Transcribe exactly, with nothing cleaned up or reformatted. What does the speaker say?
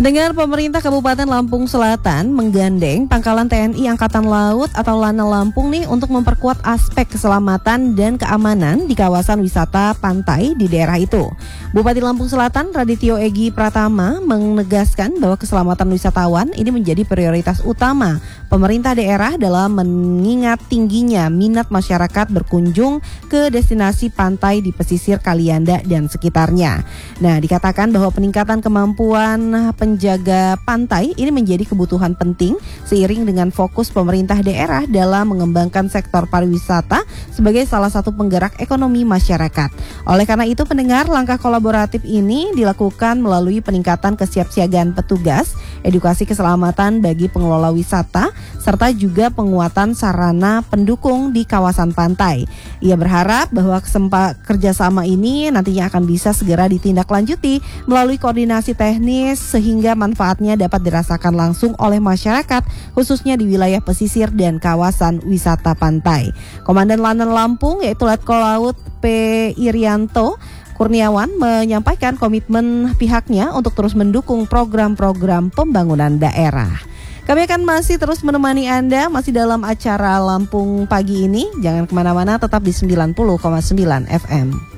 Pendengar, pemerintah Kabupaten Lampung Selatan menggandeng Pangkalan T N I Angkatan Laut atau Lanal Lampung nih untuk memperkuat aspek keselamatan dan keamanan di kawasan wisata pantai di daerah itu. Bupati Lampung Selatan Radityo Egi Pratama menegaskan bahwa keselamatan wisatawan ini menjadi prioritas utama pemerintah daerah dalam mengingat tingginya minat masyarakat berkunjung ke destinasi pantai di pesisir Kalianda dan sekitarnya. Nah, dikatakan bahwa peningkatan kemampuan penjaga pantai ini menjadi kebutuhan penting seiring dengan fokus pemerintah daerah dalam mengembangkan sektor pariwisata sebagai salah satu penggerak ekonomi masyarakat. Oleh karena itu, pendengar, langkah kolaboratif ini dilakukan melalui peningkatan kesiapsiagaan petugas, edukasi keselamatan bagi pengelola wisata, serta juga penguatan sarana pendukung di kawasan pantai. Ia berharap bahwa kesempat kerjasama ini nantinya akan bisa segera ditindaklanjuti melalui koordinasi teknis sehingga manfaatnya dapat dirasakan langsung oleh masyarakat, khususnya di wilayah pesisir dan kawasan wisata pantai. Komandan Lanal Lampung yaitu Letkol Laut P. Irianto Kurniawan menyampaikan komitmen pihaknya untuk terus mendukung program-program pembangunan daerah. Kami akan masih terus menemani Anda masih dalam acara Lampung Pagi ini. Jangan kemana-mana, tetap di sembilan puluh koma sembilan F M.